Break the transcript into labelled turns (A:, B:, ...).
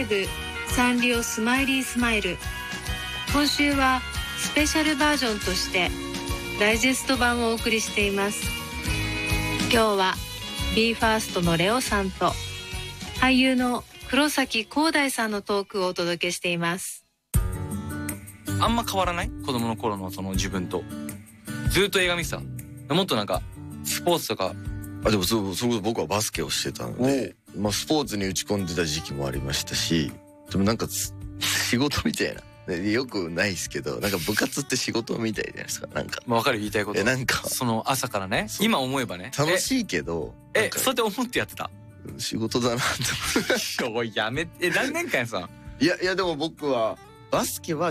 A: イブサンリオスマイリースマイル。今週はスペシャルバージョンとしてダイジェスト版をお送りしています。今日は BE:ＦIRST のレオさんと俳優の黒崎光大さんのトークをお届けしています。
B: あんま変わらない？子供の頃のその自分と。ずっと映画見てた。もっとなんかスポーツとか。
C: でもそれこそ僕はバスケをしてたので、スポーツに打ち込んでた時期もありましたし、でもなんか仕事みたいな、よくないですけど、なんか部活って仕事みたいじゃないですか。なんか
B: 分かる、言いたいこと。
C: なんか
B: その朝からね、今思えばね、
C: 楽しいけど、
B: そうやって思ってやってた。
C: 仕事だなって
B: おいやめて。何年間やさ。
C: いやでも僕はバスケは